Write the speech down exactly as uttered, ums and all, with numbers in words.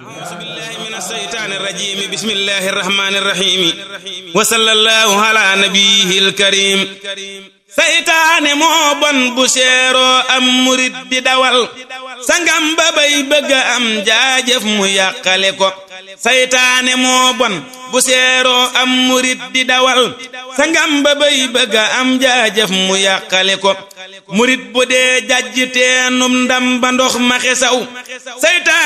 أعوذ بالله من الشيطان الرجيم بسم الله الرحمن الرحيم وصلى الله على نبيه الكريم seytaane moo bon bu seeroo am murit di dawal sangam ba bay bëgga am jaajëf mu yàqale ko seytaane moo bon bu seeroo am murit di dawal sangam ba bay bëgga am jaajëf mu yàqale ko murit bu dee jajj teenum ndam ba ndox ma xesaw seytaane